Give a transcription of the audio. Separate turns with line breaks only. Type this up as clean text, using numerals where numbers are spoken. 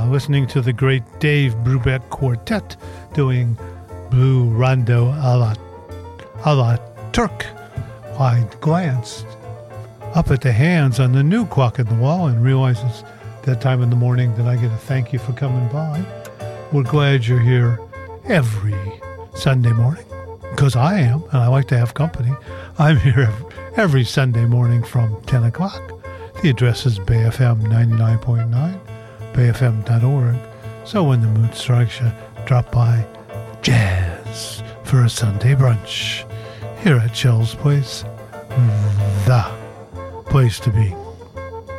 listening to the great Dave Brubeck Quartet doing Blue Rondo a la Turk. I glanced up at the hands on the new clock in the wall and realized it's that time in the morning that I get a thank you for coming by. We're glad you're here every Sunday morning, because I am, and I like to have company. I'm here every Sunday morning from 10 o'clock. The address is BayFM 99.9, bayfm.org. So when the mood strikes you, drop by Jazz for a Sunday brunch here at Shell's Place, the place to be.